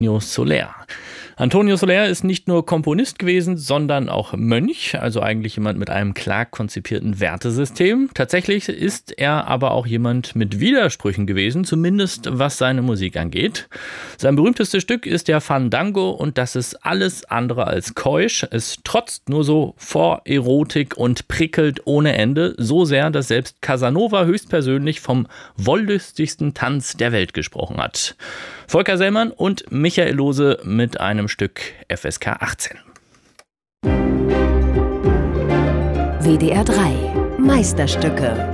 Soler. Antonio Soler ist nicht nur Komponist gewesen, sondern auch Mönch, also eigentlich jemand mit einem klar konzipierten Wertesystem. Tatsächlich ist er aber auch jemand mit Widersprüchen gewesen, zumindest was seine Musik angeht. Sein berühmtestes Stück ist der Fandango und das ist alles andere als keusch. Es trotzt nur so vor Erotik und prickelt ohne Ende, so sehr, dass selbst Casanova höchstpersönlich vom wollüstigsten Tanz der Welt gesprochen hat. Volker Sellmann und Michael Lose mit einem Stück FSK 18. WDR 3 Meisterstücke